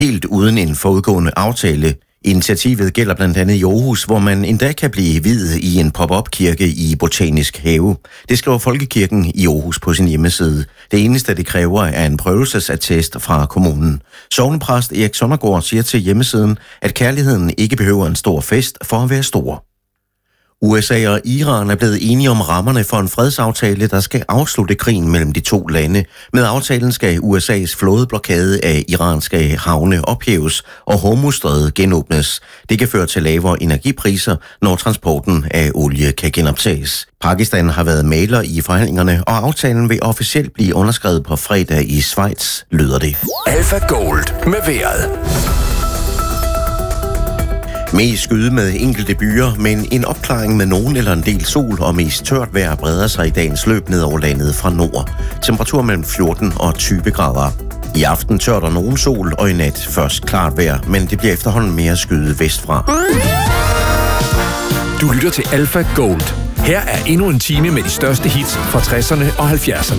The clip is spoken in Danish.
helt uden en forudgående aftale. Initiativet gælder blandt andet i Aarhus, hvor man endda kan blive viet i en pop-up-kirke i Botanisk Have. Det skriver Folkekirken i Aarhus på sin hjemmeside. Det eneste, det kræver, er en prøvelsesattest fra kommunen. Sognepræst Erik Sonnergaard siger til hjemmesiden, at kærligheden ikke behøver en stor fest for at være stor. USA og Iran er blevet enige om rammerne for en fredsaftale, der skal afslutte krigen mellem de to lande. Med aftalen skal USA's flådeblokade af iranske havne ophæves og Hormuzstrædet genåbnes. Det kan føre til lavere energipriser, når transporten af olie kan genoptages. Pakistan har været mægler i forhandlingerne, og aftalen vil officielt blive underskrevet på fredag i Schweiz, lyder det. Alpha Gold med vejret. Mest skyde med enkelte byer, men en opklaring med nogen eller en del sol og mest tørt vejr breder sig i dagens løb ned over landet fra nord. Temperatur mellem 14 og 20 grader. I aften tørt og nogen sol, og i nat først klart vejr, men det bliver efterhånden mere skyde vestfra. Du lytter til Alpha Gold. Her er endnu en time med de største hits fra 60'erne og 70'erne.